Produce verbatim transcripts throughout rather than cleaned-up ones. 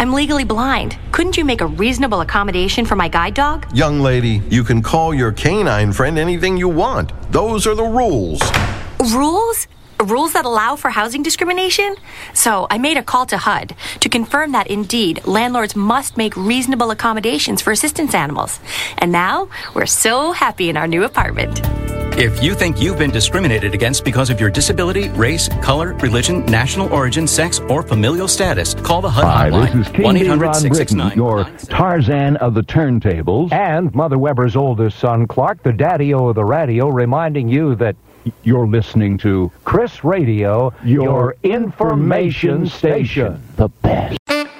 I'm legally blind. Couldn't you make a reasonable accommodation for my guide dog? Young lady, you can call your canine friend anything you want. Those are the rules. Rules? Rules that allow for housing discrimination? So I made a call to H U D to confirm that indeed landlords must make reasonable accommodations for assistance animals. And now we're so happy in our new apartment. If you think you've been discriminated against because of your disability, race, color, religion, national origin, sex, or familial status, call the H U D Hi, hotline. this is King one eight D. hundred Ron six six Britton, nine your Tarzan of the turntables, and Mother Weber's oldest son, Clark, the daddy-o of the radio, reminding you that you're listening to Chris Radio, your, your information station. The best.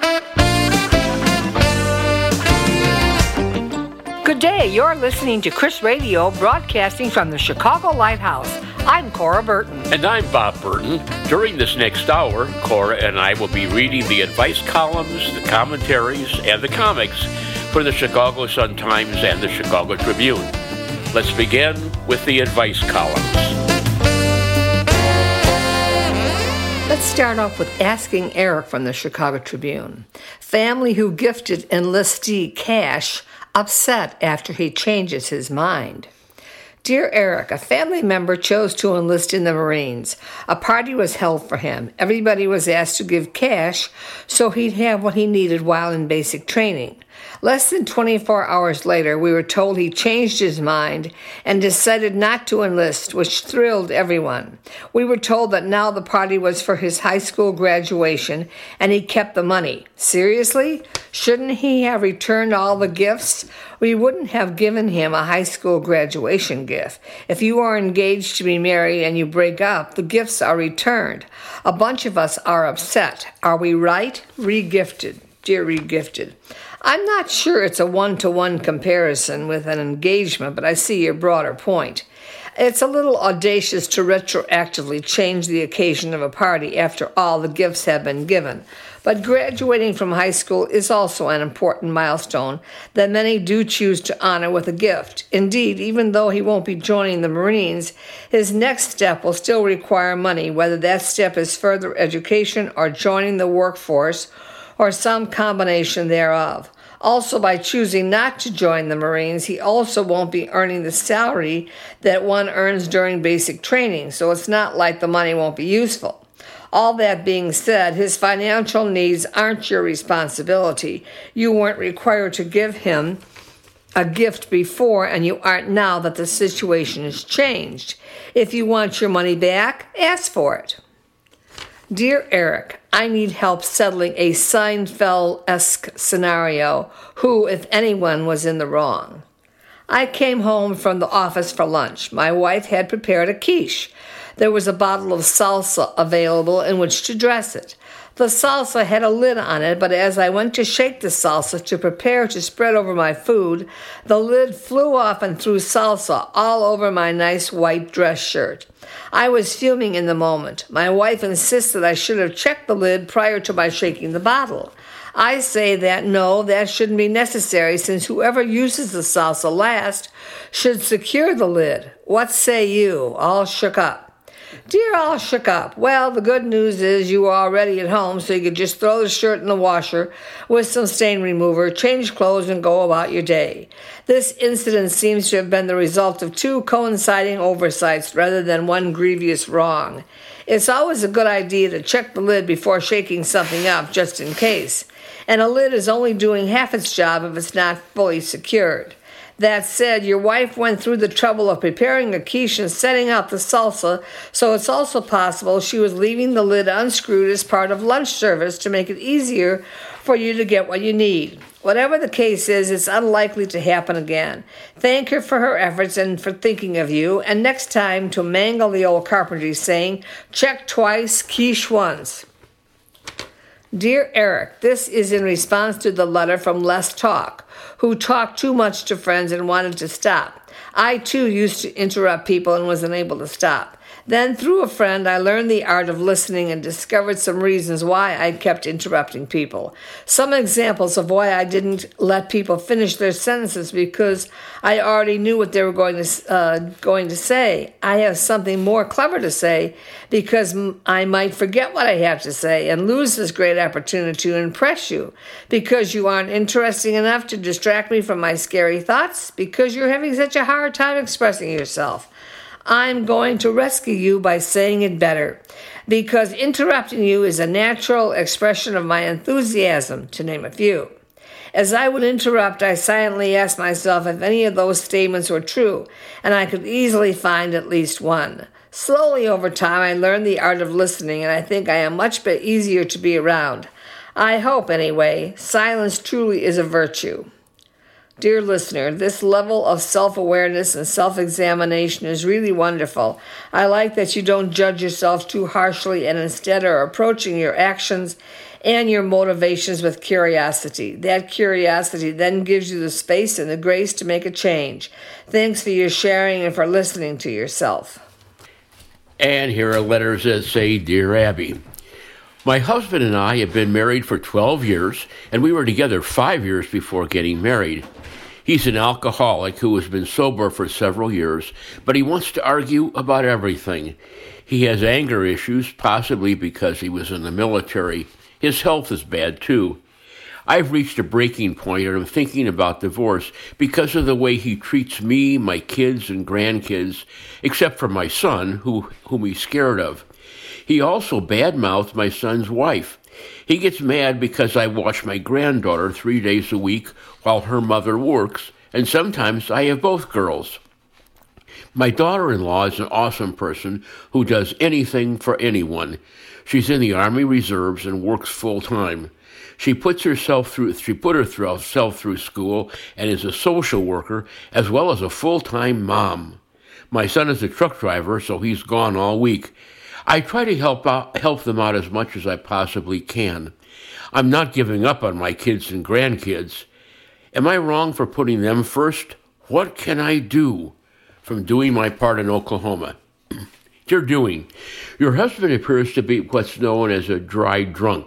Good day. You're listening to Chris Radio, broadcasting from the Chicago Lighthouse. I'm Cora Burton. And I'm Bob Burton. During this next hour, Cora and I will be reading the advice columns, the commentaries, and the comics for the Chicago Sun-Times and the Chicago Tribune. Let's begin with the advice columns. Let's start off with Asking Eric from the Chicago Tribune. Family who gifted enlistee cash upset after he changes his mind. Dear Eric, a family member chose to enlist in the Marines. A party was held for him. Everybody was asked to give cash so he'd have what he needed while in basic training. Less than twenty-four hours later, we were told he changed his mind and decided not to enlist, which thrilled everyone. We were told that now the party was for his high school graduation and he kept the money. Seriously? Shouldn't he have returned all the gifts? We wouldn't have given him a high school graduation gift. If you are engaged to be married and you break up, the gifts are returned. A bunch of us are upset. Are we right? Regifted. Dear Regifted. I'm not sure it's a one-to-one comparison with an engagement, but I see your broader point. It's a little audacious to retroactively change the occasion of a party after all the gifts have been given. But graduating from high school is also an important milestone that many do choose to honor with a gift. Indeed, even though he won't be joining the Marines, his next step will still require money, whether that step is further education or joining the workforce or some combination thereof. Also, by choosing not to join the Marines, he also won't be earning the salary that one earns during basic training, so it's not like the money won't be useful. All that being said, his financial needs aren't your responsibility. You weren't required to give him a gift before, and you aren't now that the situation has changed. If you want your money back, ask for it. Dear Eric, I need help settling a Seinfeld-esque scenario. Who, if anyone, was in the wrong? I came home from the office for lunch. My wife had prepared a quiche. There was a bottle of salsa available in which to dress it. The salsa had a lid on it, but as I went to shake the salsa to prepare to spread over my food, the lid flew off and threw salsa all over my nice white dress shirt. I was fuming in the moment. My wife insisted I should have checked the lid prior to my shaking the bottle. I say that no, that shouldn't be necessary, since whoever uses the salsa last should secure the lid. What say you? All shook up. Dear All Shook Up, well, the good news is you are already at home, so you could just throw the shirt in the washer with some stain remover, change clothes, and go about your day. This incident seems to have been the result of two coinciding oversights rather than one grievous wrong. It's always a good idea to check the lid before shaking something up, just in case. And a lid is only doing half its job if it's not fully secured. That said, your wife went through the trouble of preparing a quiche and setting out the salsa, so it's also possible she was leaving the lid unscrewed as part of lunch service to make it easier for you to get what you need. Whatever the case is, it's unlikely to happen again. Thank her for her efforts and for thinking of you, and next time to mangle the old carpentry saying, check twice, quiche once. Dear Eric, this is in response to the letter from Les Talk, who talked too much to friends and wanted to stop. I, too, used to interrupt people and was unable to stop. Then, through a friend, I learned the art of listening and discovered some reasons why I kept interrupting people. Some examples of why I didn't let people finish their sentences because I already knew what they were going to uh, going to say. I have something more clever to say because I might forget what I have to say and lose this great opportunity to impress you. Because you aren't interesting enough to distract me from my scary thoughts. Because you're having such a hard time expressing yourself. I'm going to rescue you by saying it better, because interrupting you is a natural expression of my enthusiasm, to name a few. As I would interrupt, I silently asked myself if any of those statements were true, and I could easily find at least one. Slowly over time, I learned the art of listening, and I think I am much bit easier to be around. I hope, anyway. Silence truly is a virtue. Dear listener, this level of self-awareness and self-examination is really wonderful. I like that you don't judge yourself too harshly and instead are approaching your actions and your motivations with curiosity. That curiosity then gives you the space and the grace to make a change. Thanks for your sharing and for listening to yourself. And here are letters that say, Dear Abby, my husband and I have been married for twelve years, and we were together five years before getting married. He's an alcoholic who has been sober for several years, but he wants to argue about everything. He has anger issues, possibly because he was in the military. His health is bad, too. I've reached a breaking point and I'm thinking about divorce because of the way he treats me, my kids, and grandkids, except for my son, who, whom he's scared of. He also badmouths my son's wife. He gets mad because I watch my granddaughter three days a week while her mother works, and sometimes I have both girls. My daughter-in-law is an awesome person who does anything for anyone. She's in the Army Reserves and works full-time. She puts herself through, she put herself through school and is a social worker as well as a full-time mom. My son is a truck driver, so he's gone all week. I try to help out, help them out as much as I possibly can. I'm not giving up on my kids and grandkids. Am I wrong for putting them first? What can I do? From doing my part in Oklahoma. Dear Dewey, your husband appears to be what's known as a dry drunk.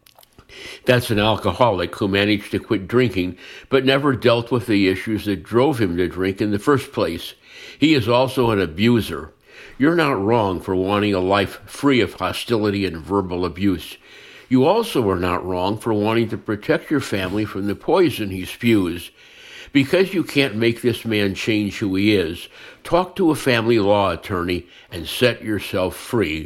That's an alcoholic who managed to quit drinking, but never dealt with the issues that drove him to drink in the first place. He is also an abuser. You're not wrong for wanting a life free of hostility and verbal abuse. You also are not wrong for wanting to protect your family from the poison he spews. Because you can't make this man change who he is, talk to a family law attorney and set yourself free.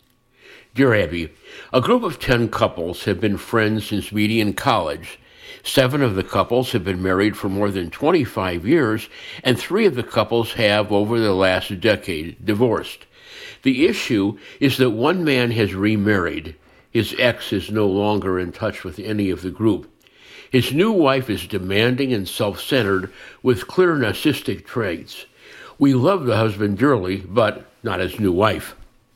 Dear Abby, a group of ten couples have been friends since meeting in college. Seven of the couples have been married for more than twenty-five years, and three of the couples have, over the last decade, divorced. The issue is that one man has remarried. His ex is no longer in touch with any of the group. His new wife is demanding and self-centered with clear narcissistic traits. We love the husband dearly, but not his new wife.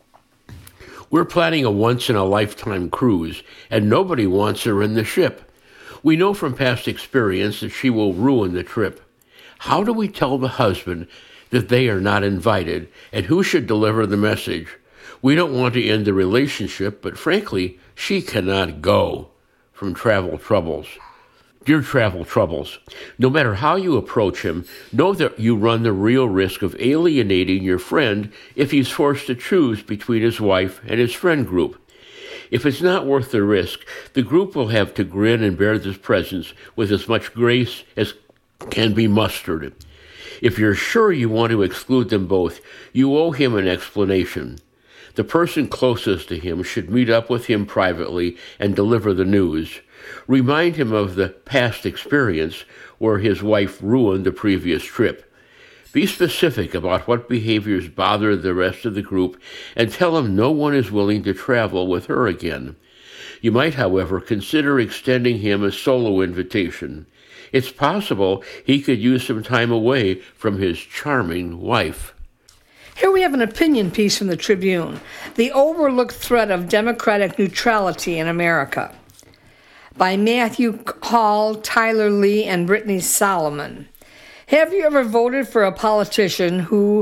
We're planning a once-in-a-lifetime cruise, and nobody wants her in the ship. We know from past experience that she will ruin the trip. How do we tell the husband that they are not invited, and who should deliver the message? We don't want to end the relationship, but frankly, she cannot go. From Travel Troubles. Dear Travel Troubles, no matter how you approach him, know that you run the real risk of alienating your friend if he's forced to choose between his wife and his friend group. If it's not worth the risk, the group will have to grin and bear this presence with as much grace as can be mustered. If you're sure you want to exclude them both, you owe him an explanation. The person closest to him should meet up with him privately and deliver the news. Remind him of the past experience where his wife ruined the previous trip. Be specific about what behaviors bother the rest of the group and tell him no one is willing to travel with her again. You might, however, consider extending him a solo invitation. It's possible he could use some time away from his charming wife. Here we have an opinion piece from the Tribune, The Overlooked Threat of Democratic Neutrality in America, by Matthew Hall, Tyler Lee, and Brittany Solomon. Have you ever voted for a politician who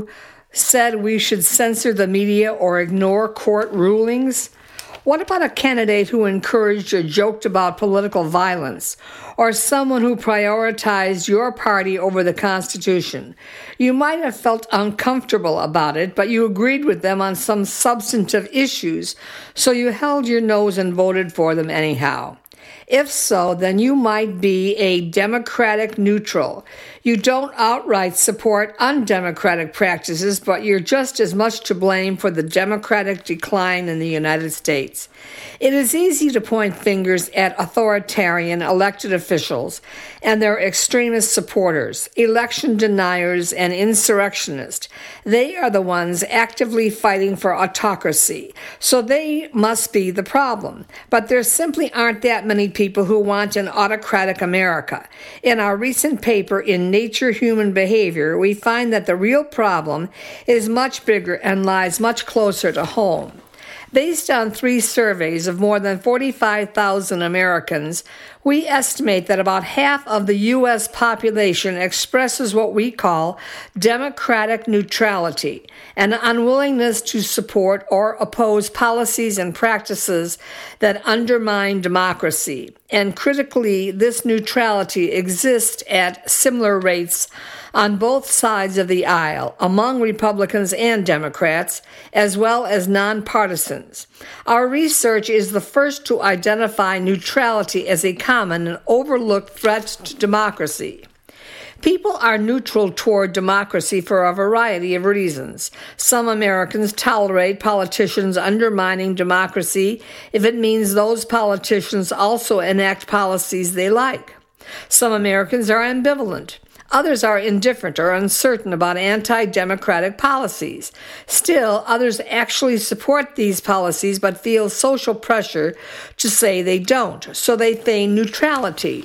said we should censor the media or ignore court rulings? What about a candidate who encouraged or joked about political violence, or someone who prioritized your party over the Constitution? You might have felt uncomfortable about it, but you agreed with them on some substantive issues, so you held your nose and voted for them anyhow. If so, then you might be a democratic neutral. You don't outright support undemocratic practices, but you're just as much to blame for the democratic decline in the United States. It is easy to point fingers at authoritarian elected officials and their extremist supporters, election deniers, and insurrectionists. They are the ones actively fighting for autocracy, so they must be the problem. But there simply aren't that many people who want an autocratic America. In our recent paper in Nature Human Behavior, we find that the real problem is much bigger and lies much closer to home. Based on three surveys of more than forty-five thousand Americans, we estimate that about half of the U S population expresses what we call democratic neutrality, an unwillingness to support or oppose policies and practices that undermine democracy. And critically, this neutrality exists at similar rates on both sides of the aisle, among Republicans and Democrats, as well as nonpartisans. Our research is the first to identify neutrality as a common and overlooked threat to democracy. People are neutral toward democracy for a variety of reasons. Some Americans tolerate politicians undermining democracy if it means those politicians also enact policies they like. Some Americans are ambivalent. Others are indifferent or uncertain about anti-democratic policies. Still, others actually support these policies but feel social pressure to say they don't, so they feign neutrality.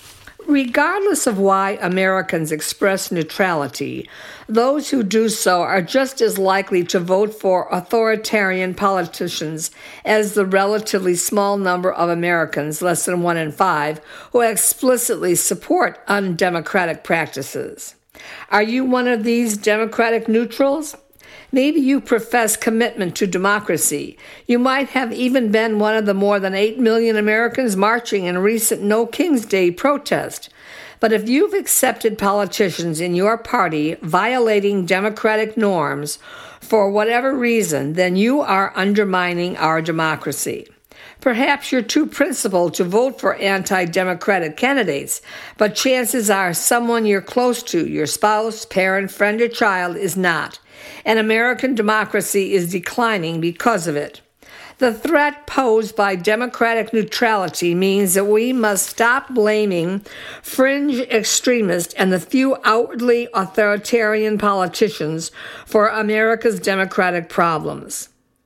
Regardless of why Americans express neutrality, those who do so are just as likely to vote for authoritarian politicians as the relatively small number of Americans, less than one in five, who explicitly support undemocratic practices. Are you one of these democratic neutrals? Maybe you profess commitment to democracy. You might have even been one of the more than eight million Americans marching in a recent No King's Day protest. But if you've accepted politicians in your party violating democratic norms for whatever reason, then you are undermining our democracy. Perhaps you're too principled to vote for anti-democratic candidates, but chances are someone you're close to, your spouse, parent, friend, or child, is not. And American democracy is declining because of it. The threat posed by democratic neutrality means that we must stop blaming fringe extremists and the few outwardly authoritarian politicians for America's democratic problems.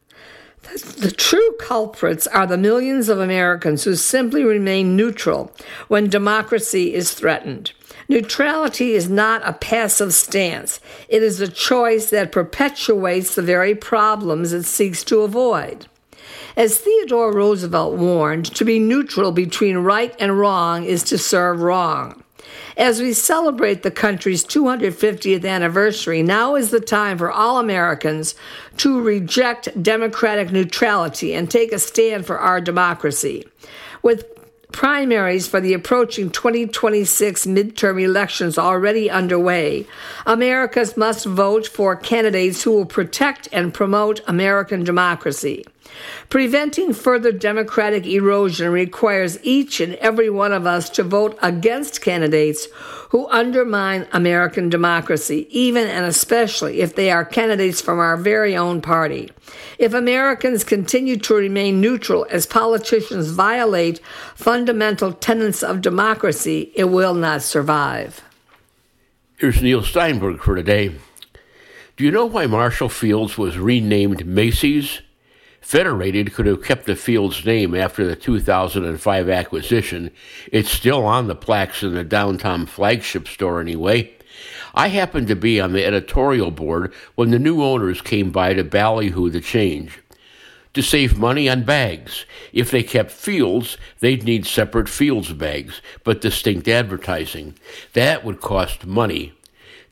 The true culprits are the millions of Americans who simply remain neutral when democracy is threatened. Neutrality is not a passive stance. It is a choice that perpetuates the very problems it seeks to avoid. As Theodore Roosevelt warned, to be neutral between right and wrong is to serve wrong. As we celebrate the country's two hundred fiftieth anniversary, now is the time for all Americans to reject democratic neutrality and take a stand for our democracy. With primaries for the approaching twenty twenty-six midterm elections already underway, Americans must vote for candidates who will protect and promote American democracy. Preventing further democratic erosion requires each and every one of us to vote against candidates who undermine American democracy, even and especially if they are candidates from our very own party. If Americans continue to remain neutral as politicians violate fundamental tenets of democracy, it will not survive. Here's Neil Steinberg for today. Do you know why Marshall Fields was renamed Macy's? Federated could have kept the field's name after the two thousand five acquisition. It's still on the plaques in the downtown flagship store anyway. I happened to be on the editorial board when the new owners came by to ballyhoo the change. To save money on bags. If they kept Fields, they'd need separate Fields bags, but distinct advertising. That would cost money.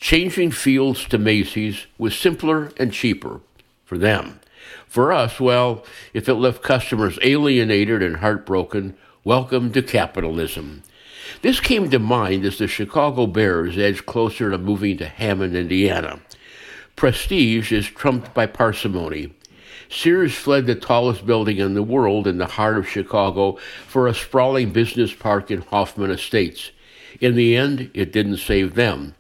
Changing Fields to Macy's was simpler and cheaper for them. For us, well, if it left customers alienated and heartbroken, welcome to capitalism. This came to mind as the Chicago Bears edged closer to moving to Hammond, Indiana. Prestige is trumped by parsimony. Sears fled the tallest building in the world in the heart of Chicago for a sprawling business park in Hoffman Estates. In the end, it didn't save them.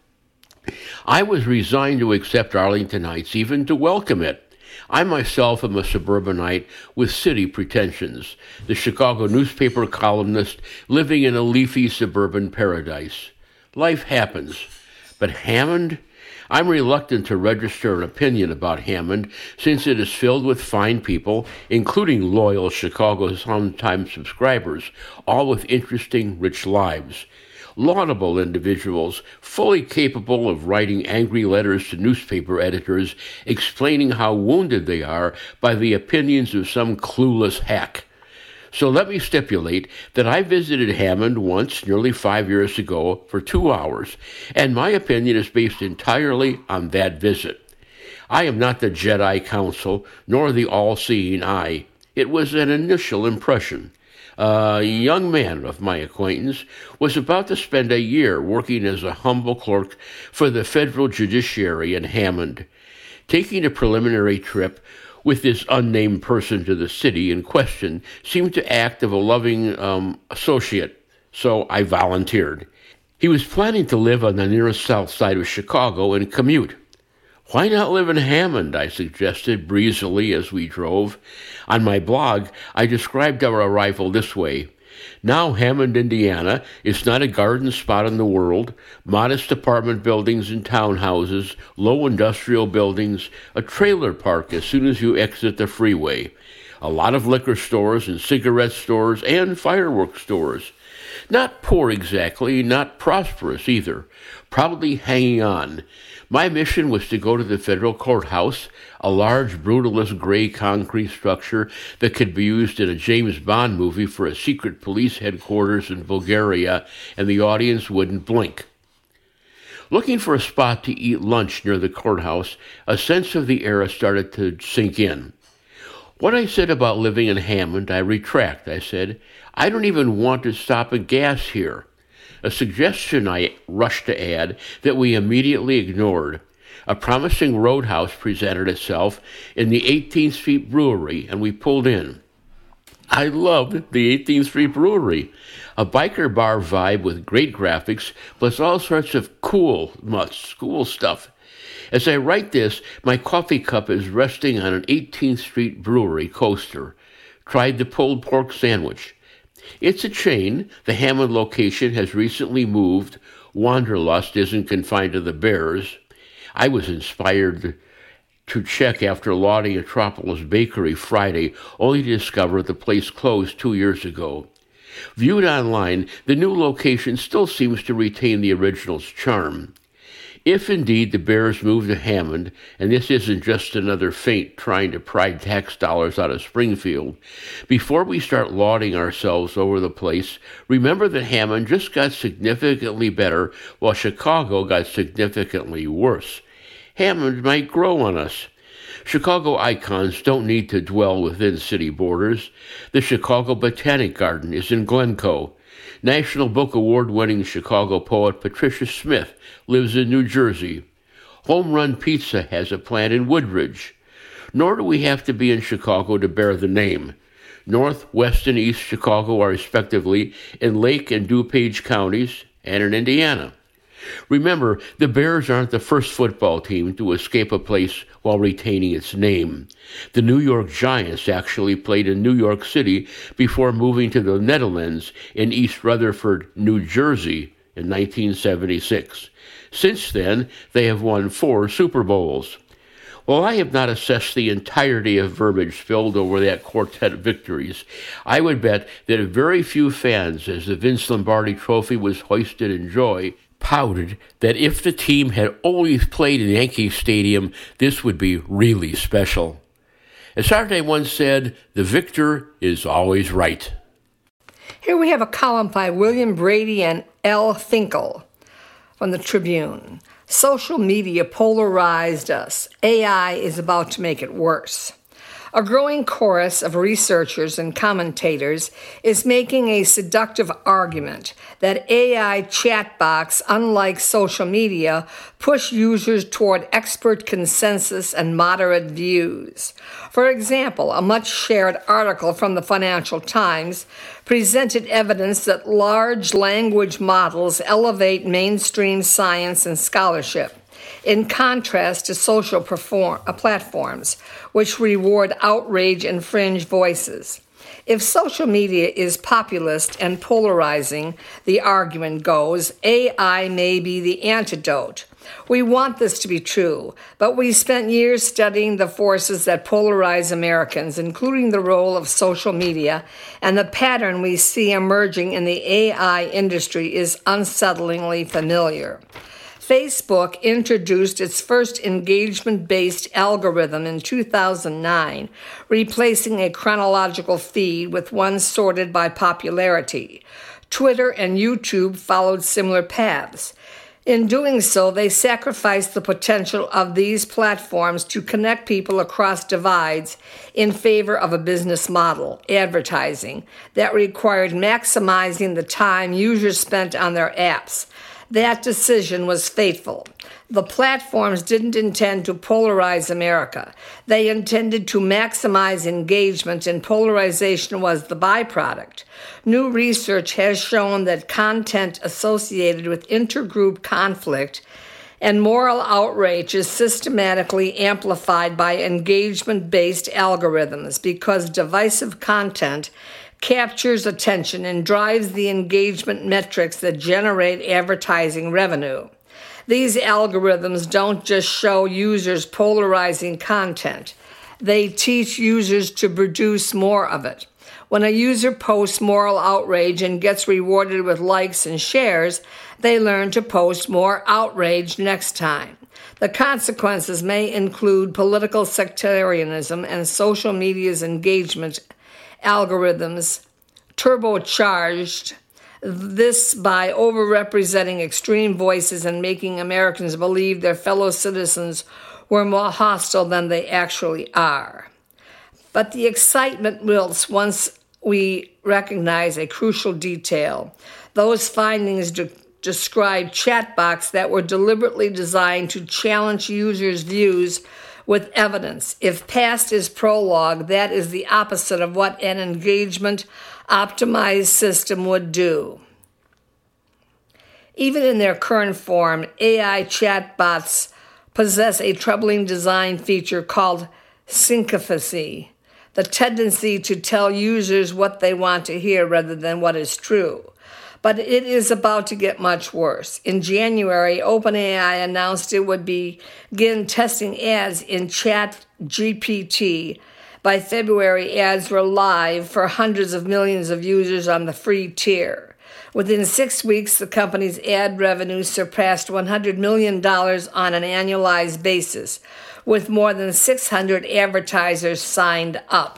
I was resigned to accept Arlingtonites, even to welcome it. I myself am a suburbanite with city pretensions, the Chicago newspaper columnist living in a leafy suburban paradise. Life happens. But Hammond? I'm reluctant to register an opinion about Hammond, since it is filled with fine people, including loyal Chicago Sun-Times subscribers, all with interesting, rich lives. Laudable individuals, fully capable of writing angry letters to newspaper editors, explaining how wounded they are by the opinions of some clueless hack. So let me stipulate that I visited Hammond once, nearly five years ago, for two hours, and my opinion is based entirely on that visit. I am not the Jedi Council, nor the all-seeing eye. It was an initial impression. A young man of my acquaintance was about to spend a year working as a humble clerk for the federal judiciary in Hammond. Taking a preliminary trip with this unnamed person to the city in question seemed to act of a loving um, associate, so I volunteered. He was planning to live on the nearest south side of Chicago and commute. Why not live in Hammond, I suggested breezily as we drove. On my blog, I described our arrival this way. Now Hammond, Indiana, is not a garden spot in the world, modest apartment buildings and townhouses, low industrial buildings, a trailer park as soon as you exit the freeway, a lot of liquor stores and cigarette stores and fireworks stores. Not poor exactly, not prosperous either, proudly hanging on. My mission was to go to the federal courthouse, a large, brutalist gray concrete structure that could be used in a James Bond movie for a secret police headquarters in Bulgaria, and the audience wouldn't blink. Looking for a spot to eat lunch near the courthouse, a sense of the era started to sink in. What I said about living in Hammond, I retract, I said. I don't even want to stop at gas here. A suggestion I rushed to add that we immediately ignored. A promising roadhouse presented itself in the eighteenth Street Brewery, and we pulled in. I loved the eighteenth Street Brewery. A biker bar vibe with great graphics, plus all sorts of cool, much cool stuff. As I write this, my coffee cup is resting on an eighteenth Street Brewery coaster. Tried the pulled pork sandwich. It's a chain. The Hammond location has recently moved. Wanderlust isn't confined to the Bears. I was inspired to check after lauding Atropolis Bakery Friday, only to discover the place closed two years ago. Viewed online, the new location still seems to retain the original's charm. If indeed the Bears move to Hammond, and this isn't just another feint trying to pry tax dollars out of Springfield, before we start lauding ourselves over the place, remember that Hammond just got significantly better while Chicago got significantly worse. Hammond might grow on us. Chicago icons don't need to dwell within city borders. The Chicago Botanic Garden is in Glencoe. National Book Award-winning Chicago poet Patricia Smith lives in New Jersey. Home Run Pizza has a plant in Woodridge. Nor do we have to be in Chicago to bear the name. North, West, and East Chicago are respectively in Lake and DuPage counties and in Indiana. Remember, the Bears aren't the first football team to escape a place while retaining its name. The New York Giants actually played in New York City before moving to the Netherlands in East Rutherford, New Jersey in nineteen seventy-six. Since then, they have won four Super Bowls. While I have not assessed the entirety of verbiage spilled over that quartet victories, I would bet that very few fans, as the Vince Lombardi Trophy was hoisted in joy, pouted that if the team had always played in Yankee Stadium, this would be really special. As Saturday once said, the victor is always right. Here we have a column by William Brady and L. Finkel from the Tribune. Social media polarized us. A I is about to make it worse. A growing chorus of researchers and commentators is making a seductive argument that A I chatbots, unlike social media, push users toward expert consensus and moderate views. For example, a much-shared article from the Financial Times presented evidence that large language models elevate mainstream science and scholarship, in contrast to social perform- uh, platforms, which reward outrage and fringe voices. If social media is populist and polarizing, the argument goes, A I may be the antidote. We want this to be true, but we spent years studying the forces that polarize Americans, including the role of social media, and the pattern we see emerging in the A I industry is unsettlingly familiar. Facebook introduced its first engagement-based algorithm in two thousand nine, replacing a chronological feed with one sorted by popularity. Twitter and YouTube followed similar paths. In doing so, they sacrificed the potential of these platforms to connect people across divides in favor of a business model, advertising, that required maximizing the time users spent on their apps. That decision was fateful. The platforms didn't intend to polarize America. They intended to maximize engagement, and polarization was the byproduct. New research has shown that content associated with intergroup conflict and moral outrage is systematically amplified by engagement-based algorithms because divisive content captures attention and drives the engagement metrics that generate advertising revenue. These algorithms don't just show users polarizing content. They teach users to produce more of it. When a user posts moral outrage and gets rewarded with likes and shares, they learn to post more outrage next time. The consequences may include political sectarianism and social media's engagement algorithms turbocharged this by overrepresenting extreme voices and making Americans believe their fellow citizens were more hostile than they actually are. But the excitement wilts once we recognize a crucial detail. Those findings de- describe chatbots that were deliberately designed to challenge users' views with evidence. If past is prologue, that is the opposite of what an engagement-optimized system would do. Even in their current form, A I chatbots possess a troubling design feature called syncophacy, the tendency to tell users what they want to hear rather than what is true. But it is about to get much worse. In January, OpenAI announced it would begin testing ads in ChatGPT. By February, ads were live for hundreds of millions of users on the free tier. Within six weeks, the company's ad revenue surpassed one hundred million dollars on an annualized basis, with more than six hundred advertisers signed up.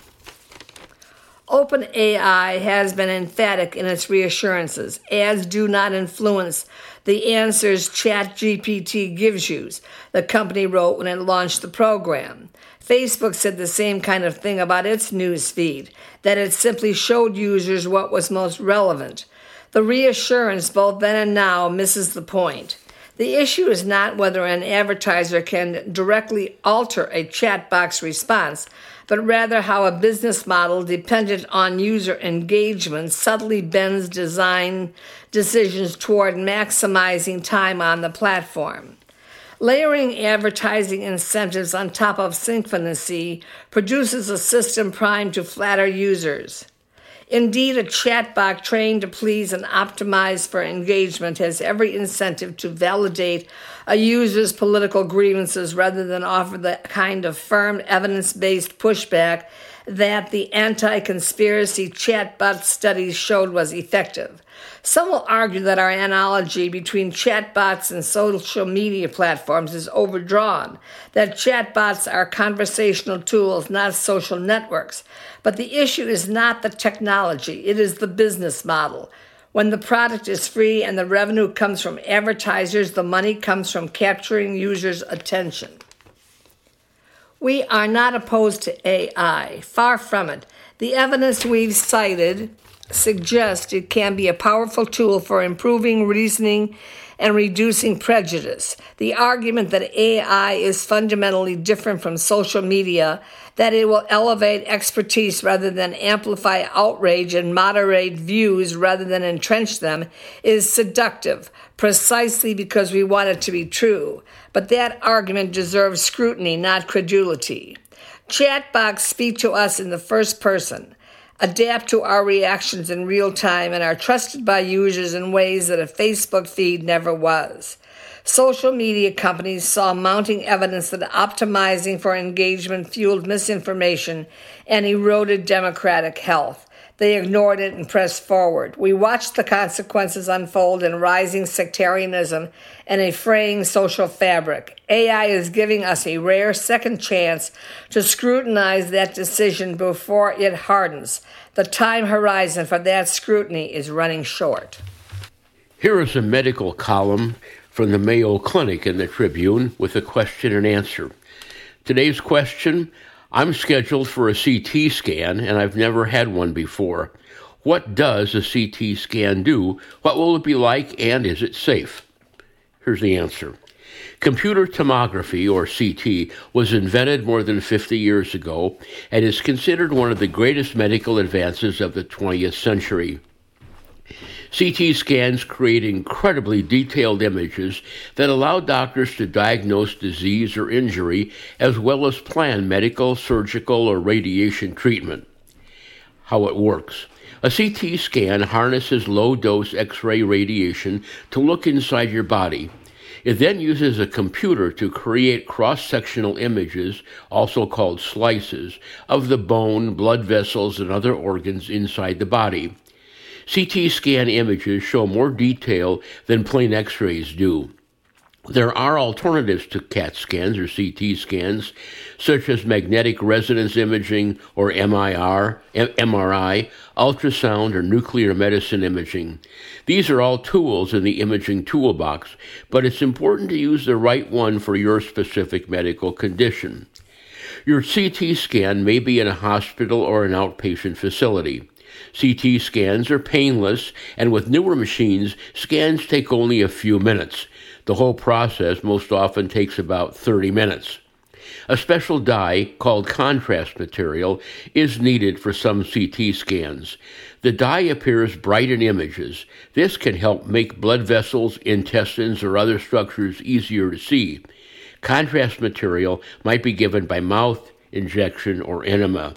OpenAI has been emphatic in its reassurances. Ads do not influence the answers ChatGPT gives you, the company wrote when it launched the program. Facebook said the same kind of thing about its news feed, that it simply showed users what was most relevant. The reassurance, both then and now, misses the point. The issue is not whether an advertiser can directly alter a chatbot's response, but rather how a business model dependent on user engagement subtly bends design decisions toward maximizing time on the platform. Layering advertising incentives on top of syncophacy produces a system primed to flatter users. Indeed, a chatbot trained to please and optimize for engagement has every incentive to validate a user's political grievances rather than offer the kind of firm, evidence-based pushback that the anti-conspiracy chatbot studies showed was effective. Some will argue that our analogy between chatbots and social media platforms is overdrawn, that chatbots are conversational tools, not social networks. But the issue is not the technology, it is the business model. When the product is free and the revenue comes from advertisers, the money comes from capturing users' attention. We are not opposed to A I. Far from it. The evidence we've cited suggests it can be a powerful tool for improving reasoning and reducing prejudice. The argument that A I is fundamentally different from social media, that it will elevate expertise rather than amplify outrage and moderate views rather than entrench them, is seductive, precisely because we want it to be true. But that argument deserves scrutiny, not credulity. Chatbots speak to us in the first person, adapt to our reactions in real time, and are trusted by users in ways that a Facebook feed never was. Social media companies saw mounting evidence that optimizing for engagement fueled misinformation and eroded democratic health. They ignored it and pressed forward. We watched the consequences unfold in rising sectarianism and a fraying social fabric. A I is giving us a rare second chance to scrutinize that decision before it hardens. The time horizon for that scrutiny is running short. Here is a medical column from the Mayo Clinic in the Tribune with a question and answer. Today's question: I'm scheduled for a C T scan and I've never had one before. What does a C T scan do? What will it be like, and is it safe? Here's the answer. Computer tomography, or C T, was invented more than fifty years ago and is considered one of the greatest medical advances of the twentieth century. C T scans create incredibly detailed images that allow doctors to diagnose disease or injury, as well as plan medical, surgical, or radiation treatment. How it works. A C T scan harnesses low-dose X-ray radiation to look inside your body. It then uses a computer to create cross-sectional images, also called slices, of the bone, blood vessels, and other organs inside the body. C T scan images show more detail than plain X-rays do. There are alternatives to CAT scans or C T scans, such as magnetic resonance imaging or M R I, ultrasound, or nuclear medicine imaging. These are all tools in the imaging toolbox, but it's important to use the right one for your specific medical condition. Your C T scan may be in a hospital or an outpatient facility. C T scans are painless, and with newer machines, scans take only a few minutes. The whole process most often takes about thirty minutes. A special dye called contrast material is needed for some C T scans. The dye appears bright in images. This can help make blood vessels, intestines, or other structures easier to see. Contrast material might be given by mouth, injection, or enema.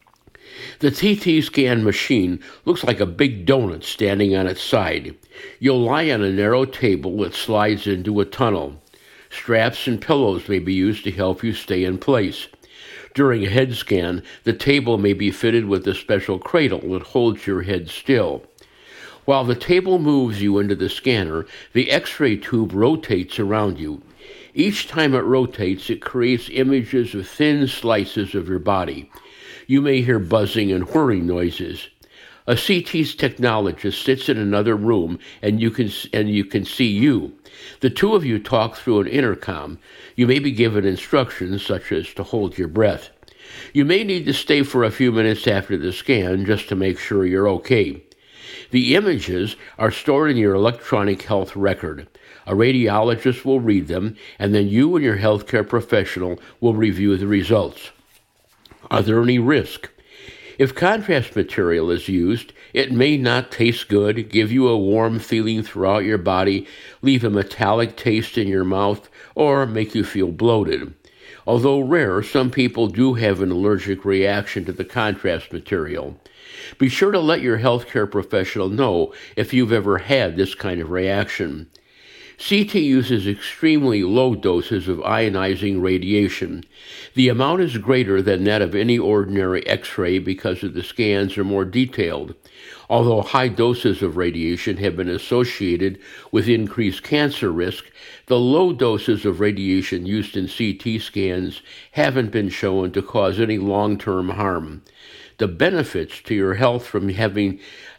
The C T scan machine looks like a big donut standing on its side. You'll lie on a narrow table that slides into a tunnel. Straps and pillows may be used to help you stay in place. During a head scan, the table may be fitted with a special cradle that holds your head still. While the table moves you into the scanner, the X-ray tube rotates around you. Each time it rotates, it creates images of thin slices of your body. You may hear buzzing and whirring noises. A C T technologist sits in another room, and you can and you can see you. The two of you talk through an intercom. You may be given instructions, such as to hold your breath. You may need to stay for a few minutes after the scan just to make sure you're okay. The images are stored in your electronic health record. A radiologist will read them, and then you and your healthcare professional will review the results. Are there any risk? If contrast material is used, it may not taste good, give you a warm feeling throughout your body, leave a metallic taste in your mouth, or make you feel bloated. Although rare, some people do have an allergic reaction to the contrast material. Be sure to let your healthcare professional know if you've ever had this kind of reaction. C T uses extremely low doses of ionizing radiation. The amount is greater than that of any ordinary X-ray because the scans are more detailed. Although high doses of radiation have been associated with increased cancer risk, the low doses of radiation used in C T scans haven't been shown to cause any long-term harm. The benefits to your health from having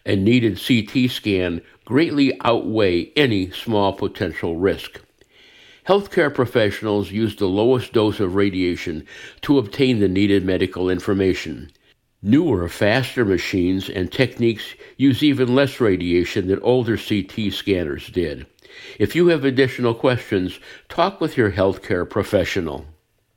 and needed C T scan greatly outweigh any small potential risk. Healthcare professionals use the lowest dose of radiation to obtain the needed medical information. Newer, faster machines and techniques use even less radiation than older C T scanners did. If you have additional questions, talk with your healthcare professional.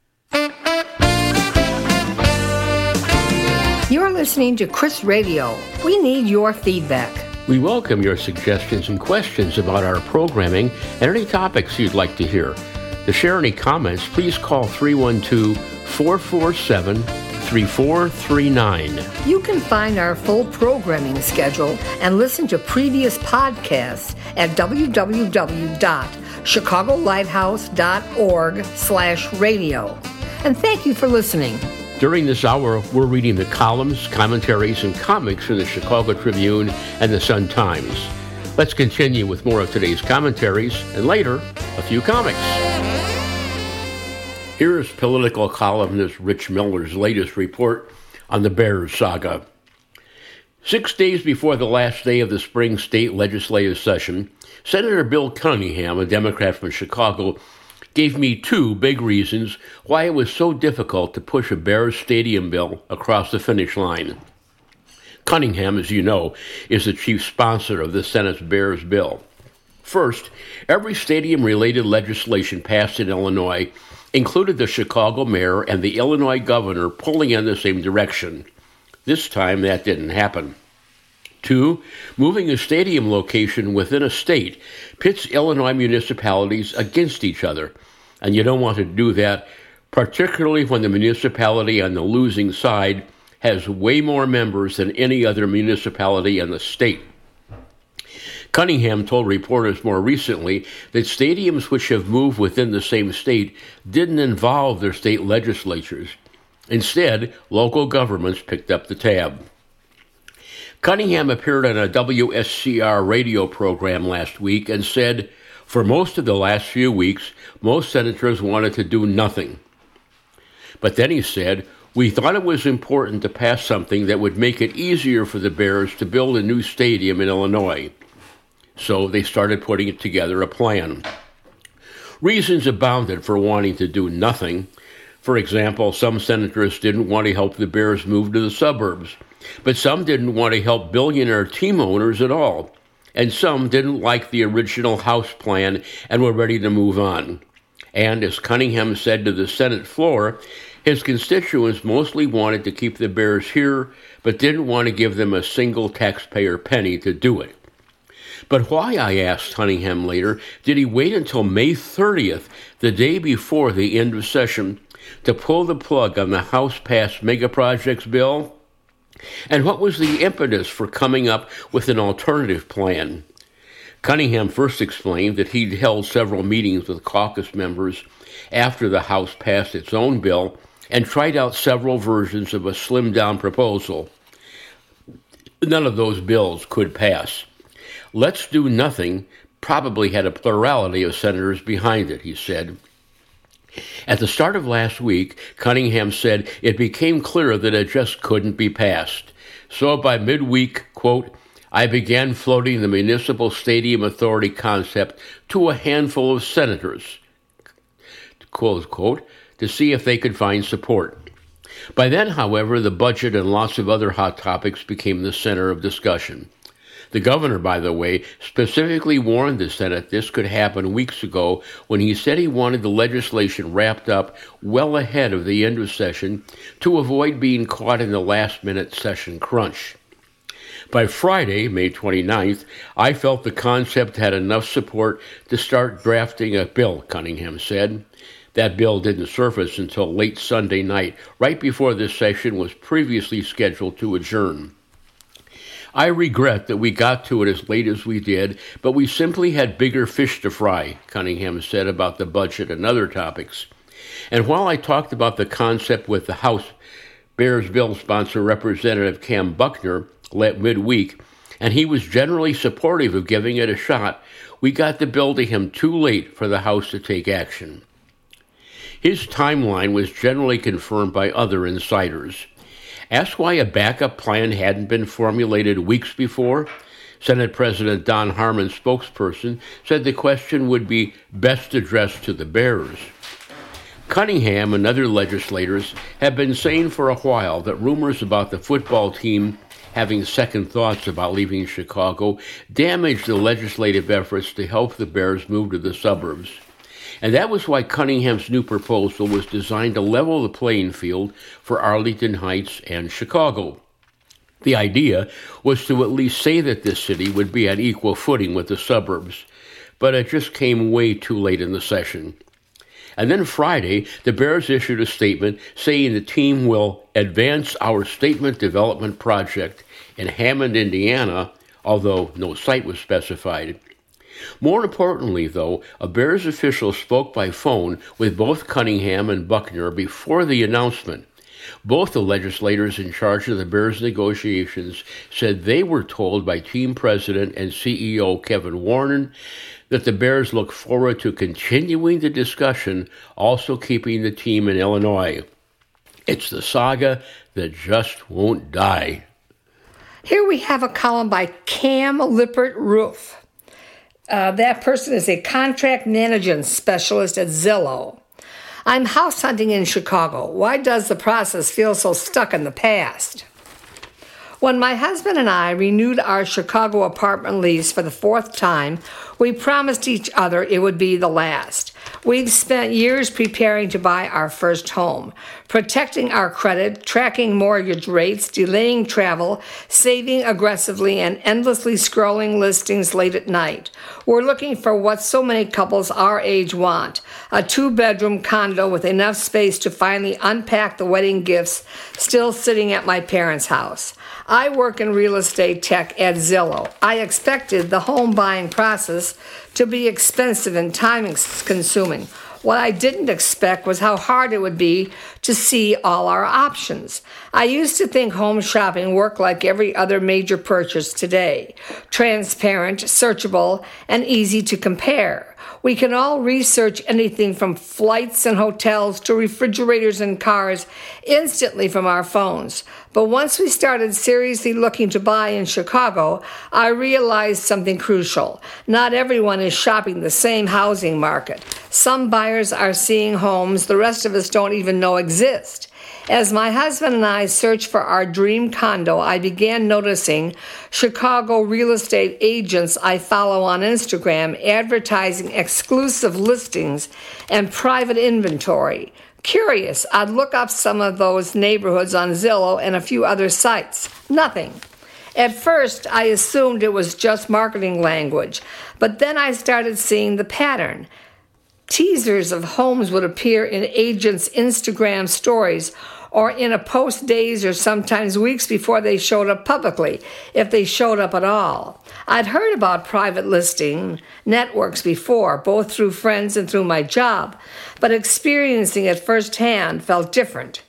You're listening to Chris Radio. We need your feedback. We welcome your suggestions and questions about our programming and any topics you'd like to hear. To share any comments, please call three one two, four four seven, three four three nine. You can find our full programming schedule and listen to previous podcasts at w w w dot chicago lighthouse dot org slash radio. And thank you for listening. During this hour, we're reading the columns, commentaries, and comics from the Chicago Tribune and the Sun-Times. Let's continue with more of today's commentaries, and later, a few comics. Here's political columnist Rich Miller's latest report on the Bears saga. Six days before the last day of the spring state legislative session, Senator Bill Cunningham, a Democrat from Chicago, gave me two big reasons why it was so difficult to push a Bears stadium bill across the finish line. Cunningham, as you know, is the chief sponsor of the Senate's Bears bill. First, every stadium-related legislation passed in Illinois included the Chicago mayor and the Illinois governor pulling in the same direction. This time, that didn't happen. Two, moving a stadium location within a state pits Illinois municipalities against each other, and you don't want to do that, particularly when the municipality on the losing side has way more members than any other municipality in the state. Cunningham told reporters more recently that stadiums which have moved within the same state didn't involve their state legislatures. Instead, local governments picked up the tab. Cunningham appeared on a W S C R radio program last week and said, for most of the last few weeks, most senators wanted to do nothing. But then he said, we thought it was important to pass something that would make it easier for the Bears to build a new stadium in Illinois. So they started putting together a plan. Reasons abounded for wanting to do nothing. For example, some senators didn't want to help the Bears move to the suburbs, but some didn't want to help billionaire team owners at all, and some didn't like the original House plan and were ready to move on. And as Cunningham said to the Senate floor, his constituents mostly wanted to keep the Bears here, but didn't want to give them a single taxpayer penny to do it. But why, I asked Cunningham later, did he wait until May thirtieth, the day before the end of session, to pull the plug on the House-passed megaprojects bill? And what was the impetus for coming up with an alternative plan? Cunningham first explained that he'd held several meetings with caucus members after the House passed its own bill and tried out several versions of a slimmed-down proposal. None of those bills could pass. Let's do nothing probably had a plurality of senators behind it, he said. At the start of last week, Cunningham said it became clear that it just couldn't be passed. So by midweek, quote, I began floating the Municipal Stadium Authority concept to a handful of senators, close quote, to see if they could find support. By then, however, the budget and lots of other hot topics became the center of discussion. The governor, by the way, specifically warned the Senate this could happen weeks ago when he said he wanted the legislation wrapped up well ahead of the end of session to avoid being caught in the last-minute session crunch. By Friday, May twenty-ninth, I felt the concept had enough support to start drafting a bill, Cunningham said. That bill didn't surface until late Sunday night, right before this session was previously scheduled to adjourn. I regret that we got to it as late as we did, but we simply had bigger fish to fry, Cunningham said about the budget and other topics. And while I talked about the concept with the House Bears bill sponsor Representative Cam Buckner late midweek, and he was generally supportive of giving it a shot, we got the bill to him too late for the House to take action. His timeline was generally confirmed by other insiders. Asked why a backup plan hadn't been formulated weeks before, Senate President Don Harmon's spokesperson said the question would be best addressed to the Bears. Cunningham and other legislators have been saying for a while that rumors about the football team having second thoughts about leaving Chicago damaged the legislative efforts to help the Bears move to the suburbs. And that was why Cunningham's new proposal was designed to level the playing field for Arlington Heights and Chicago. The idea was to at least say that this city would be on equal footing with the suburbs, but it just came way too late in the session. And then Friday, the Bears issued a statement saying the team will advance our statement development project in Hammond, Indiana, although no site was specified. More importantly, though, a Bears official spoke by phone with both Cunningham and Buckner before the announcement. Both the legislators in charge of the Bears negotiations said they were told by team president and C E O Kevin Warren that the Bears look forward to continuing the discussion, also keeping the team in Illinois. It's the saga that just won't die. Here we have a column by Cam Lippert-Roof. Uh, that person is a contract management specialist at Zillow. I'm house hunting in Chicago. Why does the process feel so stuck in the past? When my husband and I renewed our Chicago apartment lease for the fourth time, we promised each other it would be the last. We've spent years preparing to buy our first home, protecting our credit, tracking mortgage rates, delaying travel, saving aggressively, and endlessly scrolling listings late at night. We're looking for what so many couples our age want, a two-bedroom condo with enough space to finally unpack the wedding gifts still sitting at my parents' house. I work in real estate tech at Zillow. I expected the home buying process to be expensive and time-consuming. What I didn't expect was how hard it would be to see all our options. I used to think home shopping worked like every other major purchase today, transparent, searchable, and easy to compare. We can all research anything from flights and hotels to refrigerators and cars instantly from our phones. But once we started seriously looking to buy in Chicago, I realized something crucial. Not everyone is shopping the same housing market. Some buyers are seeing homes the rest of us don't even know exist. As my husband and I searched for our dream condo, I began noticing Chicago real estate agents I follow on Instagram advertising exclusive listings and private inventory. Curious, I'd look up some of those neighborhoods on Zillow and a few other sites. Nothing. At first, I assumed it was just marketing language, but then I started seeing the pattern. Teasers of homes would appear in agents' Instagram stories or in a post days or sometimes weeks before they showed up publicly, if they showed up at all. I'd heard about private listing networks before, both through friends and through my job, but experiencing it firsthand felt different.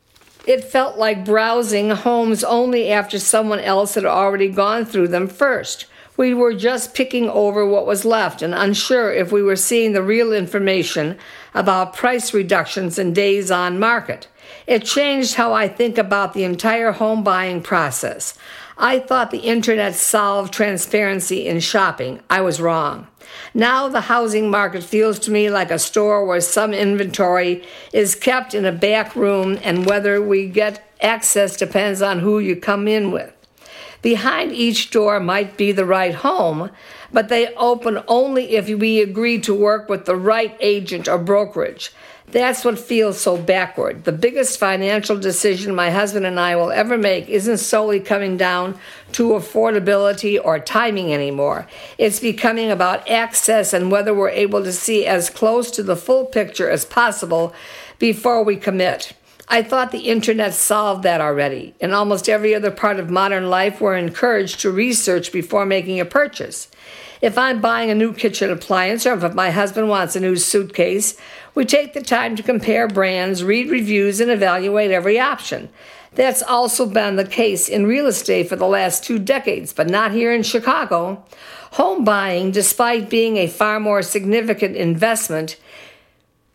It felt like browsing homes only after someone else had already gone through them first. We were just picking over what was left and unsure if we were seeing the real information about price reductions and days on market. It changed how I think about the entire home buying process. I thought the internet solved transparency in shopping. I was wrong. Now the housing market feels to me like a store where some inventory is kept in a back room, and whether we get access depends on who you come in with. Behind each door might be the right home, but they open only if we agree to work with the right agent or brokerage. That's what feels so backward. The biggest financial decision my husband and I will ever make isn't solely coming down to affordability or timing anymore. It's becoming about access and whether we're able to see as close to the full picture as possible before we commit. I thought the internet solved that already. In almost every other part of modern life, we're encouraged to research before making a purchase. If I'm buying a new kitchen appliance or if my husband wants a new suitcase, we take the time to compare brands, read reviews, and evaluate every option. That's also been the case in real estate for the last two decades, but not here in Chicago. Home buying, despite being a far more significant investment,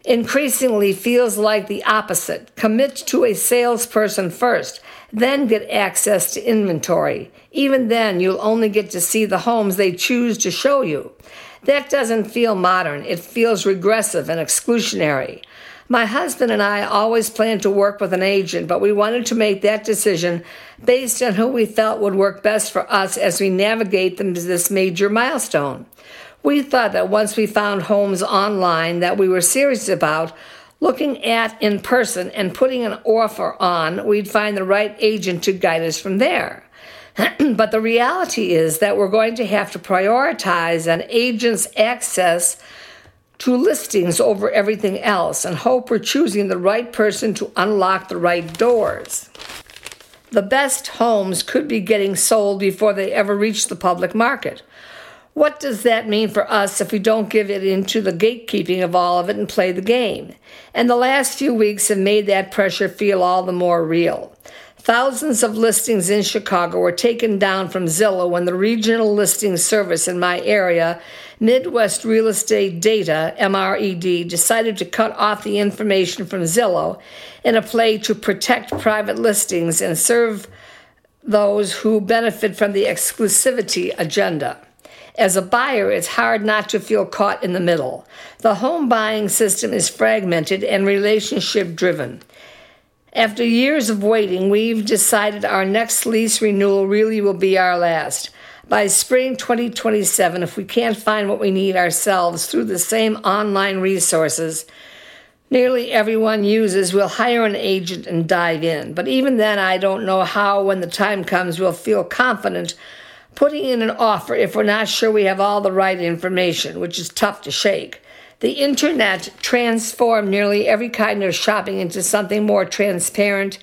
increasingly feels like the opposite. Commit to a salesperson first, then get access to inventory. Even then, you'll only get to see the homes they choose to show you. That doesn't feel modern. It feels regressive and exclusionary. My husband and I always planned to work with an agent, but we wanted to make that decision based on who we felt would work best for us as we navigate them to this major milestone. We thought that once we found homes online that we were serious about looking at in person and putting an offer on, we'd find the right agent to guide us from there. But the reality is that we're going to have to prioritize an agent's access to listings over everything else and hope we're choosing the right person to unlock the right doors. The best homes could be getting sold before they ever reach the public market. What does that mean for us if we don't give it into the gatekeeping of all of it and play the game? And the last few weeks have made that pressure feel all the more real. Thousands of listings in Chicago were taken down from Zillow when the regional listing service in my area, Midwest Real Estate Data, M R E D, decided to cut off the information from Zillow in a play to protect private listings and serve those who benefit from the exclusivity agenda. As a buyer, it's hard not to feel caught in the middle. The home buying system is fragmented and relationship-driven. After years of waiting, we've decided our next lease renewal really will be our last. By spring twenty twenty-seven, if we can't find what we need ourselves through the same online resources nearly everyone uses, we'll hire an agent and dive in. But even then, I don't know how, when the time comes, we'll feel confident putting in an offer if we're not sure we have all the right information, which is tough to shake. The internet transformed nearly every kind of shopping into something more transparent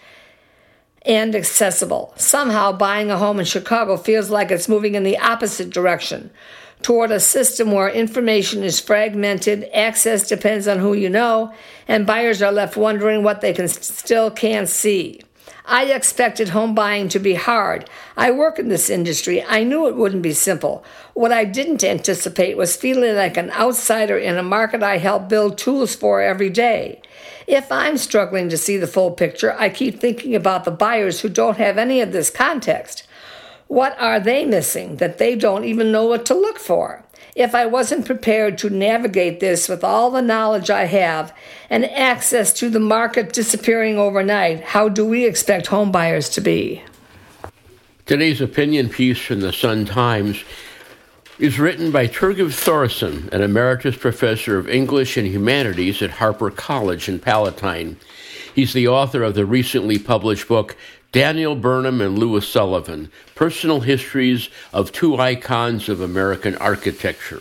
and accessible. Somehow, buying a home in Chicago feels like it's moving in the opposite direction, toward a system where information is fragmented, access depends on who you know, and buyers are left wondering what they can still can't see. I expected home buying to be hard. I work in this industry. I knew it wouldn't be simple. What I didn't anticipate was feeling like an outsider in a market I help build tools for every day. If I'm struggling to see the full picture, I keep thinking about the buyers who don't have any of this context. What are they missing that they don't even know what to look for? If I wasn't prepared to navigate this with all the knowledge I have and access to the market disappearing overnight, how do we expect home buyers to be? Today's opinion piece from the Sun-Times is written by Turgev Thorson, an emeritus professor of English and Humanities at Harper College in Palatine. He's the author of the recently published book, Daniel Burnham and Louis Sullivan, Personal Histories of Two Icons of American Architecture.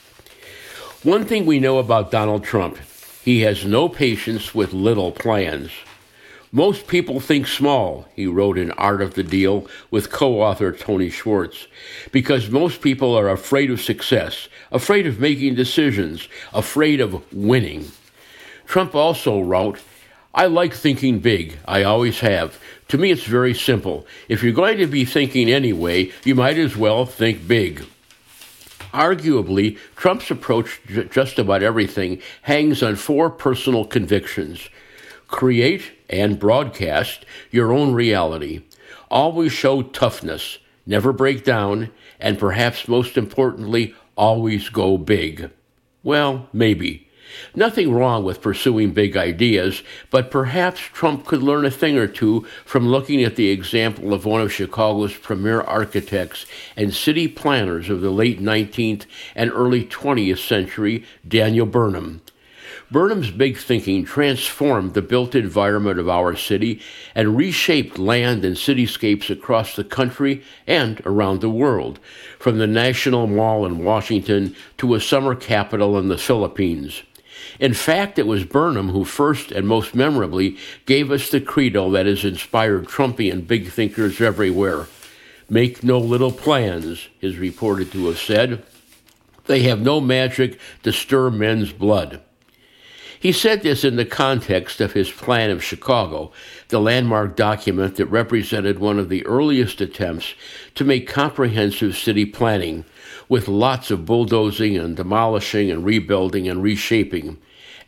One thing we know about Donald Trump, he has no patience with little plans. Most people think small, he wrote in Art of the Deal with co-author Tony Schwartz, because most people are afraid of success, afraid of making decisions, afraid of winning. Trump also wrote, I like thinking big. I always have. To me, it's very simple. If you're going to be thinking anyway, you might as well think big. Arguably, Trump's approach to just about everything hangs on four personal convictions. Create and broadcast your own reality. Always show toughness, never break down, and perhaps most importantly, always go big. Well, maybe. Nothing wrong with pursuing big ideas, but perhaps Trump could learn a thing or two from looking at the example of one of Chicago's premier architects and city planners of the late nineteenth and early twentieth century, Daniel Burnham. Burnham's big thinking transformed the built environment of our city and reshaped land and cityscapes across the country and around the world, from the National Mall in Washington to a summer capital in the Philippines. In fact, it was Burnham who first and most memorably gave us the credo that has inspired Trumpian big thinkers everywhere. Make no little plans, is reported to have said. They have no magic to stir men's blood. He said this in the context of his Plan of Chicago, the landmark document that represented one of the earliest attempts to make comprehensive city planning, with lots of bulldozing and demolishing and rebuilding and reshaping.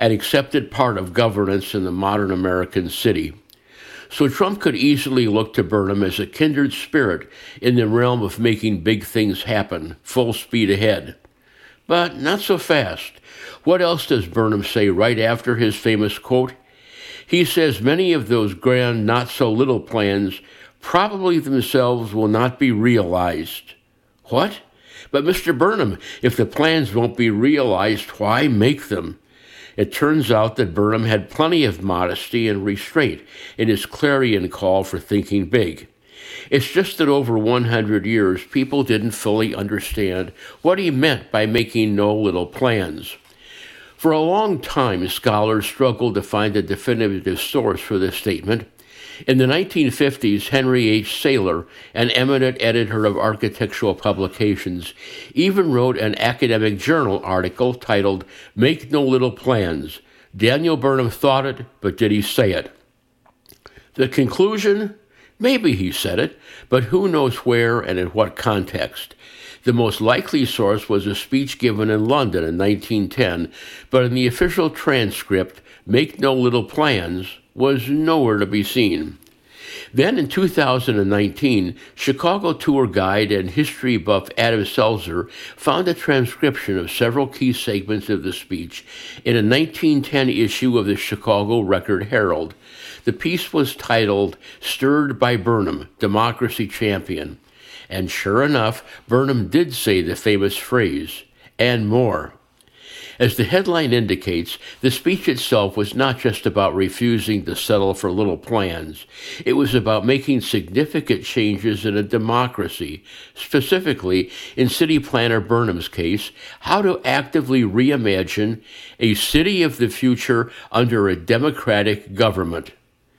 an accepted part of governance in the modern American city. So Trump could easily look to Burnham as a kindred spirit in the realm of making big things happen, full speed ahead. But not so fast. What else does Burnham say right after his famous quote? He says many of those grand not-so-little plans probably themselves will not be realized. What? But Mister Burnham, if the plans won't be realized, why make them? It turns out that Burnham had plenty of modesty and restraint in his clarion call for thinking big. It's just that over one hundred years, people didn't fully understand what he meant by making no little plans. For a long time, scholars struggled to find a definitive source for this statement. In the nineteen fifties, Henry H. Saylor, an eminent editor of architectural publications, even wrote an academic journal article titled "Make No Little Plans." Daniel Burnham thought it, but did he say it? The conclusion? Maybe he said it, but who knows where and in what context. The most likely source was a speech given in London in nineteen ten, but in the official transcript, "Make No Little Plans" was nowhere to be seen. Then in two thousand nineteen, Chicago tour guide and history buff Adam Selzer found a transcription of several key segments of the speech in a nineteen ten issue of the Chicago Record-Herald. The piece was titled "Stirred by Burnham, Democracy Champion." And sure enough, Burnham did say the famous phrase, "and more." As the headline indicates, the speech itself was not just about refusing to settle for little plans. It was about making significant changes in a democracy, specifically, in City Planner Burnham's case, how to actively reimagine a city of the future under a democratic government.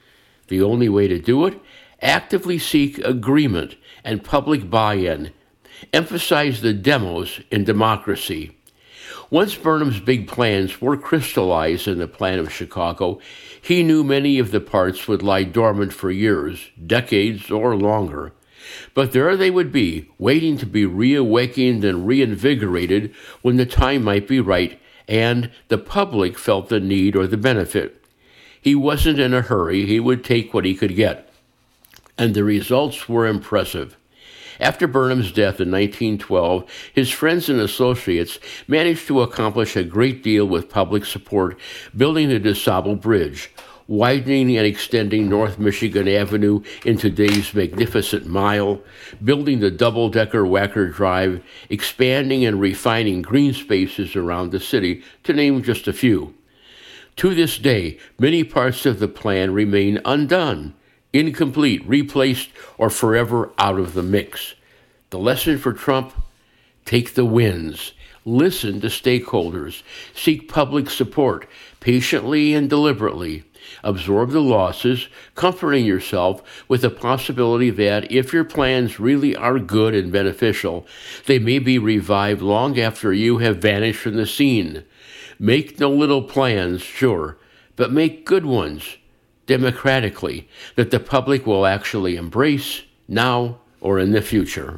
The only way to do it? Actively seek agreement and public buy-in. Emphasize the demos in democracy. Once Burnham's big plans were crystallized in the plan of Chicago, he knew many of the parts would lie dormant for years, decades, or longer. But there they would be, waiting to be reawakened and reinvigorated when the time might be right, and the public felt the need or the benefit. He wasn't in a hurry. He would take what he could get. And the results were impressive. After Burnham's death in nineteen twelve, his friends and associates managed to accomplish a great deal with public support, building the DeSable Bridge, widening and extending North Michigan Avenue into today's Magnificent Mile, building the double-decker Wacker Drive, expanding and refining green spaces around the city, to name just a few. To this day, many parts of the plan remain undone, incomplete, replaced, or forever out of the mix. The lesson for Trump? Take the wins. Listen to stakeholders. Seek public support, patiently and deliberately. Absorb the losses, comforting yourself with the possibility that if your plans really are good and beneficial, they may be revived long after you have vanished from the scene. Make no little plans, sure, but make good ones, democratically, that the public will actually embrace now or in the future.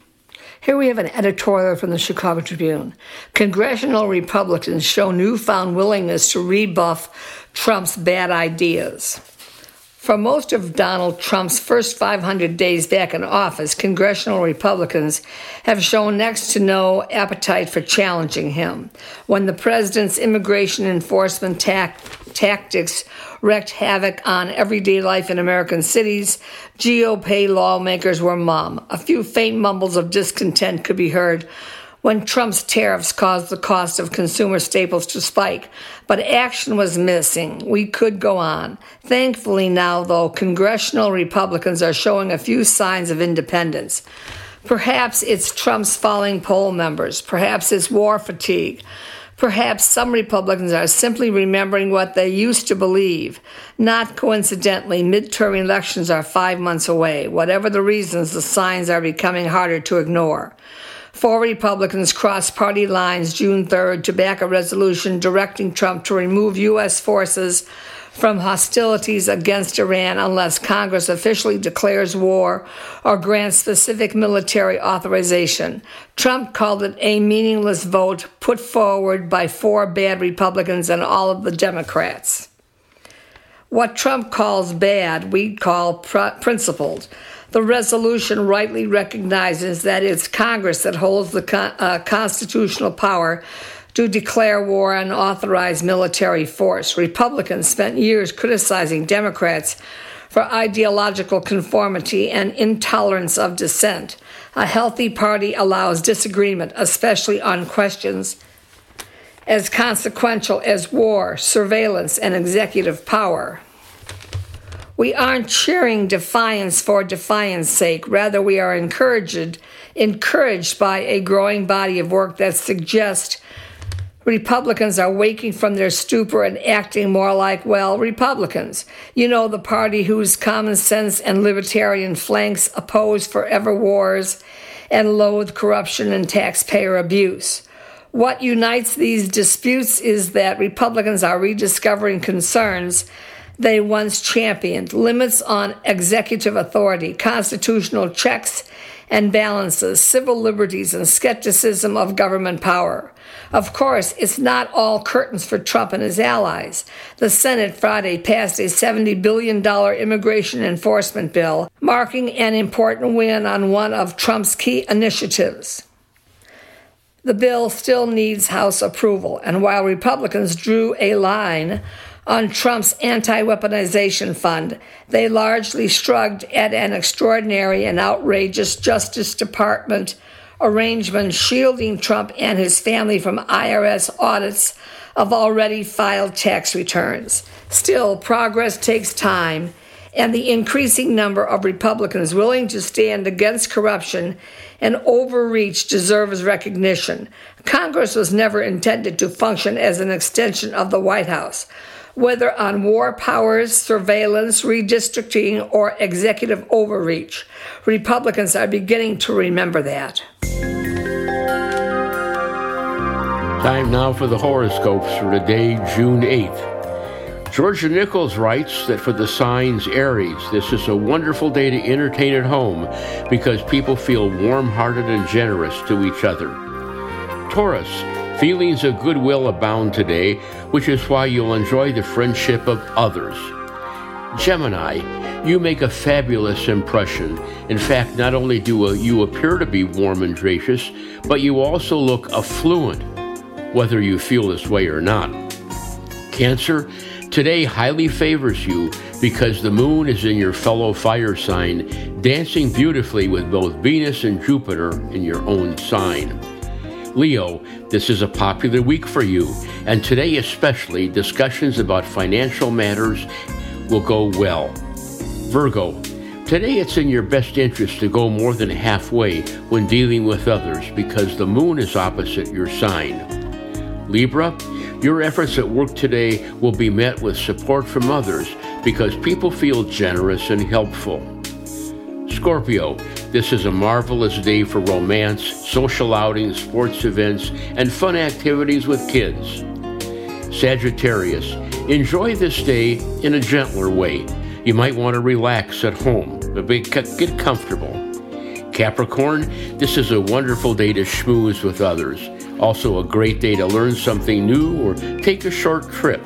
Here we have an editorial from the Chicago Tribune. Congressional Republicans show newfound willingness to rebuff Trump's bad ideas. For most of Donald Trump's first five hundred days back in office, congressional Republicans have shown next to no appetite for challenging him. When the president's immigration enforcement ta- tactics wreaked havoc on everyday life in American cities, G O P lawmakers were mum. A few faint mumbles of discontent could be heard when Trump's tariffs caused the cost of consumer staples to spike, but action was missing. We could go on. Thankfully now, though, congressional Republicans are showing a few signs of independence. Perhaps it's Trump's falling poll numbers. Perhaps it's war fatigue. Perhaps some Republicans are simply remembering what they used to believe. Not coincidentally, midterm elections are five months away. Whatever the reasons, the signs are becoming harder to ignore. Four Republicans crossed party lines June third to back a resolution directing Trump to remove U S forces from hostilities against Iran unless Congress officially declares war or grants specific military authorization. Trump called it a meaningless vote put forward by four bad Republicans and all of the Democrats. What Trump calls bad, we call pr- principled. The resolution rightly recognizes that it's Congress that holds the con- uh, constitutional power to declare war and authorize military force. Republicans spent years criticizing Democrats for ideological conformity and intolerance of dissent. A healthy party allows disagreement, especially on questions as consequential as war, surveillance, and executive power. We aren't cheering defiance for defiance sake. Rather, we are encouraged, encouraged by a growing body of work that suggests Republicans are waking from their stupor and acting more like, well, Republicans. You know, the party whose common sense and libertarian flanks oppose forever wars and loathe corruption and taxpayer abuse. What unites these disputes is that Republicans are rediscovering concerns they once championed: limits on executive authority, constitutional checks and balances, civil liberties, and skepticism of government power. Of course, it's not all curtains for Trump and his allies. The Senate Friday passed a seventy billion dollars immigration enforcement bill, marking an important win on one of Trump's key initiatives. The bill still needs House approval, and while Republicans drew a line on Trump's anti-weaponization fund, they largely shrugged at an extraordinary and outrageous Justice Department arrangement shielding Trump and his family from I R S audits of already filed tax returns. Still, progress takes time, and the increasing number of Republicans willing to stand against corruption and overreach deserves recognition. Congress was never intended to function as an extension of the White House. Whether on war powers, surveillance, redistricting, or executive overreach, Republicans are beginning to remember that. Time now for the horoscopes for today, June eighth. Georgia Nichols writes that for the signs Aries, this is a wonderful day to entertain at home because people feel warm-hearted and generous to each other. Taurus, feelings of goodwill abound today, which is why you'll enjoy the friendship of others. Gemini, you make a fabulous impression. In fact, not only do you appear to be warm and gracious, but you also look affluent, whether you feel this way or not. Cancer, today highly favors you because the moon is in your fellow fire sign, dancing beautifully with both Venus and Jupiter in your own sign. Leo, this is a popular week for you, and today especially, discussions about financial matters will go well. Virgo, today it's in your best interest to go more than halfway when dealing with others because the moon is opposite your sign. Libra, your efforts at work today will be met with support from others because people feel generous and helpful. Scorpio, this is a marvelous day for romance, social outings, sports events, and fun activities with kids. Sagittarius, enjoy this day in a gentler way. You might want to relax at home, but get comfortable. Capricorn, this is a wonderful day to schmooze with others. Also a great day to learn something new or take a short trip.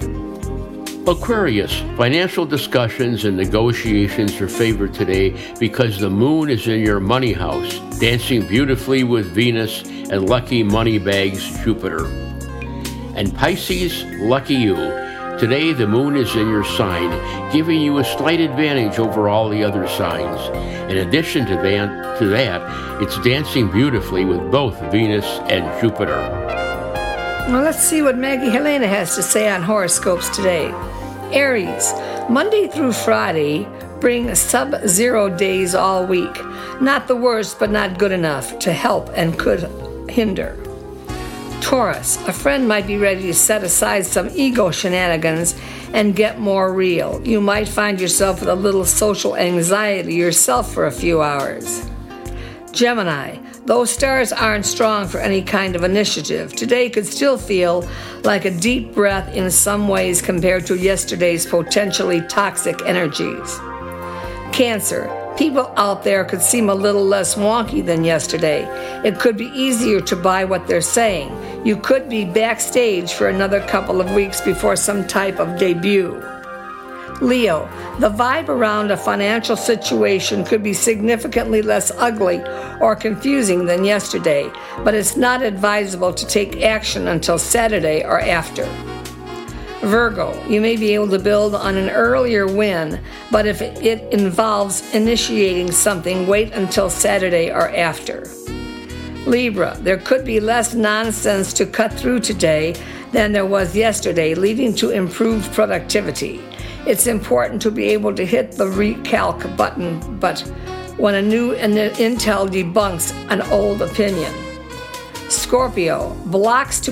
Aquarius, financial discussions and negotiations are favored today because the moon is in your money house, dancing beautifully with Venus and lucky money bags Jupiter. And Pisces, lucky you. Today the moon is in your sign, giving you a slight advantage over all the other signs. In addition to that, to that, it's dancing beautifully with both Venus and Jupiter. Well, let's see what Maggie Helena has to say on horoscopes today. Aries, Monday through Friday bring sub-zero days all week. Not the worst, but not good enough to help and could hinder. Taurus, a friend might be ready to set aside some ego shenanigans and get more real. You might find yourself with a little social anxiety yourself for a few hours. Gemini, Those stars aren't strong for any kind of initiative. Today could still feel like a deep breath in some ways compared to yesterday's potentially toxic energies. Cancer. People out there could seem a little less wonky than yesterday. It could be easier to buy what they're saying. You could be backstage for another couple of weeks before some type of debut. Leo, the vibe around a financial situation could be significantly less ugly or confusing than yesterday, but it's not advisable to take action until Saturday or after. Virgo, you may be able to build on an earlier win, but if it involves initiating something, wait until Saturday or after. Libra, there could be less nonsense to cut through today than there was yesterday, leading to improved productivity. It's important to be able to hit the recalc button, but when a new intel debunks an old opinion. Scorpio, blocks to